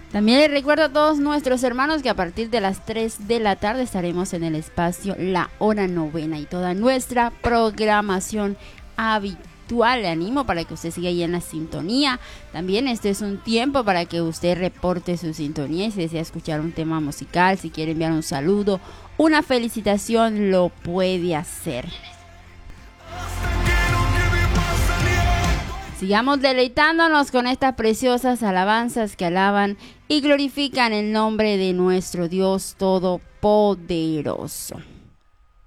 También les recuerdo a todos nuestros hermanos que a partir de las 3 de la tarde estaremos en el espacio La Hora Novena y toda nuestra programación habitual. Le animo para que usted siga ahí en la sintonía. También este es un tiempo para que usted reporte su sintonía y si desea escuchar un tema musical, si quiere enviar un saludo, una felicitación, lo puede hacer. Sigamos deleitándonos con estas preciosas alabanzas que alaban y glorifican el nombre de nuestro Dios Todopoderoso.